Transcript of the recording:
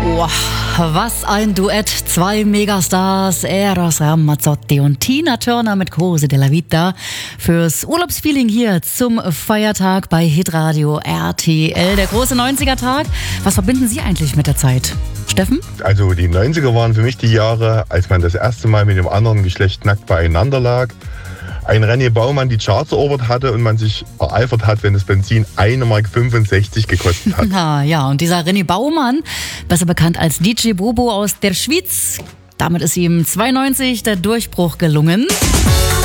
Oh, was ein Duett. Zwei Megastars, Eros Ramazzotti und Tina Turner mit Cose della Vita fürs Urlaubsfeeling hier zum Feiertag bei Hitradio RTL. Der große 90er-Tag. Was verbinden Sie eigentlich mit der Zeit? Steffen? Also die 90er waren für mich die Jahre, als man das erste Mal mit dem anderen Geschlecht nackt beieinander lag. Ein René Baumann die Charts erobert hatte und man sich ereifert hat, wenn das Benzin 1,65 Mark gekostet hat. Na ja, und dieser René Baumann, besser bekannt als DJ Bobo aus der Schweiz, damit ist ihm 92 der Durchbruch gelungen.